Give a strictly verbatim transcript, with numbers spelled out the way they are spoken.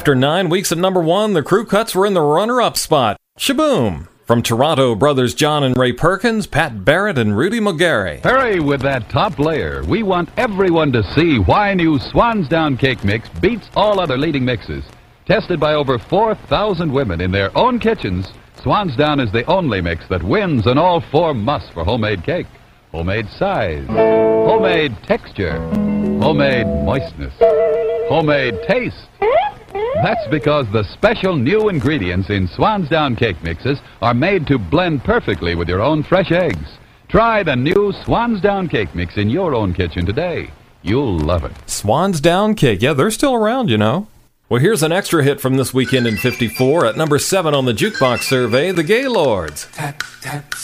After nine weeks at number one, the Crew Cuts were in the runner-up spot. Shaboom! From Toronto, brothers John and Ray Perkins, Pat Barrett, and Rudy Mulgary. Hurry with that top layer. We want everyone to see why new Swansdown Cake Mix beats all other leading mixes. Tested by over four thousand women in their own kitchens, Swansdown is the only mix that wins on all four musts for homemade cake. Homemade size, homemade texture, homemade moistness, homemade taste. That's because the special new ingredients in Swansdown Cake Mixes are made to blend perfectly with your own fresh eggs. Try the new Swansdown Cake Mix in your own kitchen today. You'll love it. Swansdown Cake. Yeah, they're still around, you know. Well, here's an extra hit from this weekend in fifty-four. At number seven on the Jukebox Survey, the Gaylords. Tap, tap,